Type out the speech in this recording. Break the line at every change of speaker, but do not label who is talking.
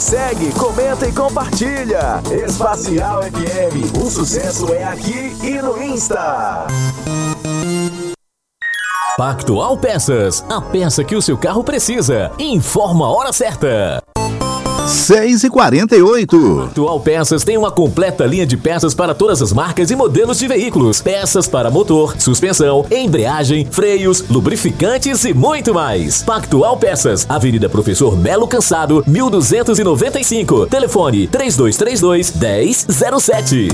Segue, comenta e compartilha. Espacial FM, o sucesso é aqui e no Insta.
Pactual Peças, a peça que o seu carro precisa. Informa a hora certa.
6h48.
Pactual Peças tem uma completa linha de peças para todas as marcas e modelos de veículos. Peças para motor, suspensão, embreagem, freios, lubrificantes e muito mais. Pactual Peças, Avenida Professor Melo Cansado, 1295. Telefone 3232-1007.